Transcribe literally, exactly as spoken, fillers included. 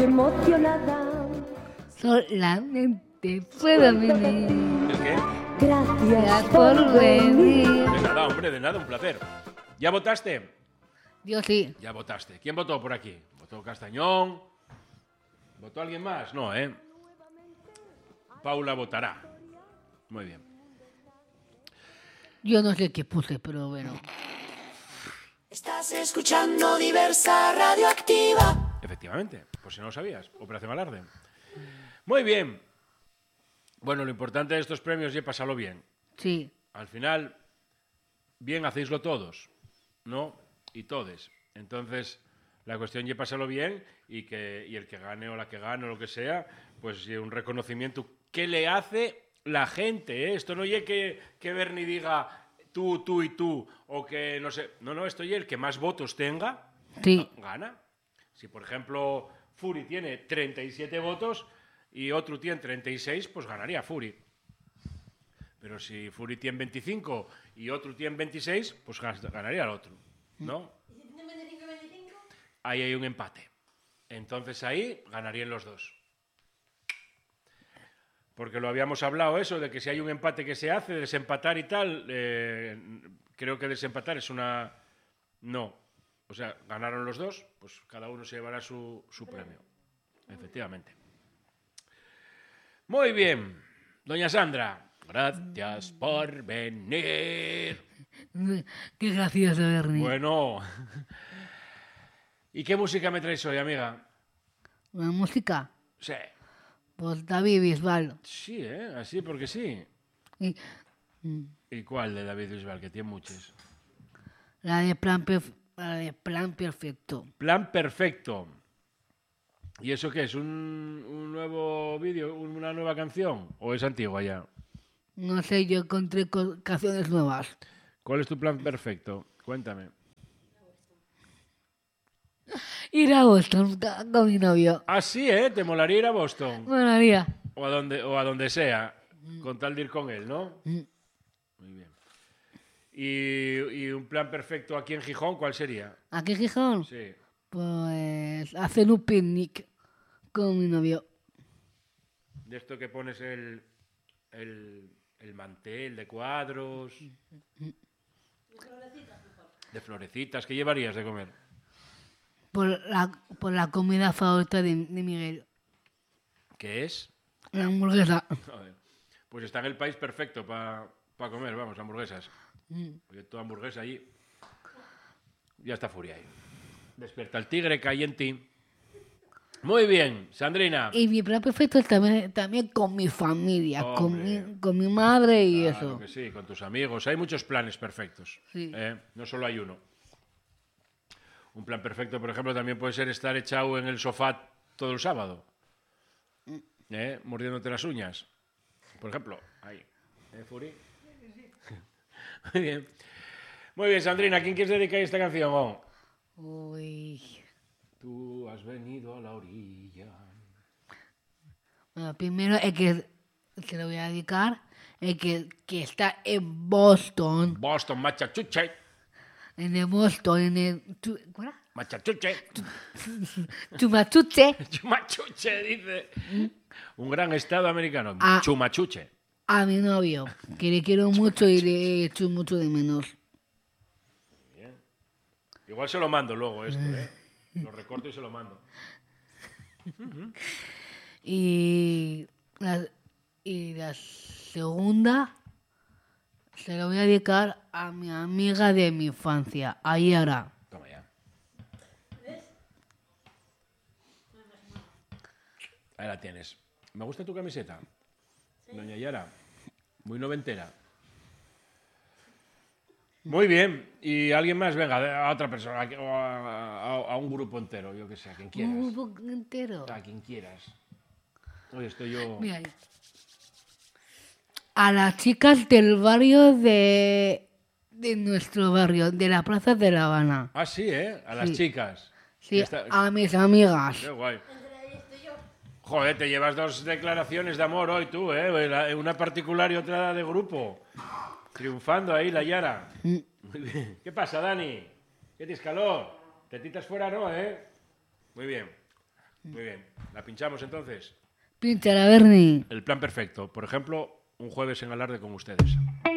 Emocionada. Solamente puedo venir. ¿El qué? Gracias por venir. De nada, hombre, de nada, un placer. ¿Ya votaste? Yo sí. Ya votaste. ¿Quién votó por aquí? ¿Votó Castañón? ¿Votó alguien más? No, ¿eh? Paula votará. Muy bien. Yo no sé qué puse, pero bueno. Estás escuchando Diversa Radioactiva. Efectivamente, por si no lo sabías. Operación Alarde. Muy bien. Bueno, lo importante de estos premios es pasarlo bien. Sí. Al final, bien hacéislo todos, ¿no? Y todes. Entonces, la cuestión es pasarlo bien y que y el que gane o la que gane o lo que sea, pues un reconocimiento que le hace la gente, ¿eh? Esto no es que, que Bernie diga tú, tú y tú, o que no sé. No, no, esto es el que más votos tenga, Sí. gana. Si, por ejemplo, Fury tiene treinta y siete votos y otro tiene treinta y seis, pues ganaría Fury. Pero si Fury tiene veinticinco y otro tiene veintiséis, pues ganaría el otro, ¿no? Ahí hay un empate. Entonces ahí ganarían los dos. Porque lo habíamos hablado eso, de que si hay un empate que se hace, desempatar y tal, eh, creo que desempatar es una... No. O sea, ganaron los dos, pues cada uno se llevará su, su premio. Efectivamente. Muy bien. Doña Sandra, gracias por venir. Qué gracioso, Bernie. Bueno. ¿Y qué música me traes hoy, amiga? ¿La música? Sí. Pues David Bisbal. Sí, ¿eh? Así porque sí. Y ¿Y cuál de David Bisbal? Que tiene muchas. la de Plan, Perf- la de plan Perfecto. Plan Perfecto. ¿Y eso qué es? ¿Un, un nuevo vídeo? ¿Una nueva canción? ¿O es antigua ya? No sé, yo encontré co- canciones nuevas. ¿Cuál es tu plan perfecto? Cuéntame. Ir a Boston ca- con mi novio. Ah, sí, ¿eh? ¿Te molaría ir a Boston? Bueno, haría. O a donde, o a donde sea, con tal de ir con él, ¿no? Mm. Muy bien. ¿Y, y un plan perfecto aquí en Gijón, cuál sería? ¿Aquí en Gijón? Sí. Pues hacer un picnic con mi novio. De esto que pones el, el, el mantel de cuadros. De florecitas. ¿Qué llevarías de comer? Por la, por la comida favorita de, de Miguel. ¿Qué es? La hamburguesa. Joder. Pues está en el país perfecto para pa comer, vamos, hamburguesas. Mm. Porque toda hamburguesa allí. Ya está Furia ahí. Despierta el tigre, cae en ti. Muy bien, Sandrina. Y mi plan perfecto es también, también con mi familia, con Hombre. mi, con mi madre y Claro eso. que sí, con tus amigos. Hay muchos planes perfectos. Sí. ¿eh? No solo hay uno. Un plan perfecto, por ejemplo, también puede ser estar echado en el sofá todo el sábado. ¿eh? Mordiéndote las uñas. Por ejemplo, ahí. ¿Eh, Furi? Muy bien. Muy bien, Sandrina, ¿a quién quieres dedicar esta canción? Oh. Uy. Tú has venido a la orilla. Bueno, primero el que se lo voy a dedicar, el que, que está en Boston, Boston, Machachuche. en el Boston, en el tu- ¿cómo era? Machachuche. Chumachuche, Chumachuche, dice. Un gran estado americano. Ah. Chumachuche. a mi novio, que le quiero mucho y le echo mucho de menos. Igual se lo mando luego esto, ¿eh? Lo recorto y se lo mando. Y la, y la segunda se lo voy a dedicar a mi amiga de mi infancia, a Yara. Toma ya. Ahí la tienes. Me gusta tu camiseta, doña Yara. Muy noventera. Muy bien. ¿Y alguien más? Venga, a otra persona, a, a- a un grupo entero, yo que sé, a quien quieras. Un grupo entero. A quien quieras. Hoy estoy yo... Mira ahí. A las chicas del barrio de, de nuestro barrio, de la Plaza de La Habana. Ah, sí, ¿eh? A las Sí. chicas. Sí, Que está- a mis amigas. Qué guay. Joder, te llevas dos declaraciones de amor hoy tú, ¿eh? La- Una particular y otra de grupo. Triunfando ahí la Yara. Mm. Muy bien. ¿Qué pasa, Dani? ¿Qué tienes calor? Tetitas fuera, ¿no, eh? Muy bien. Muy bien. ¿La pinchamos entonces? Pincha la Bernie. El plan perfecto. Por ejemplo, un jueves en Alarde con ustedes.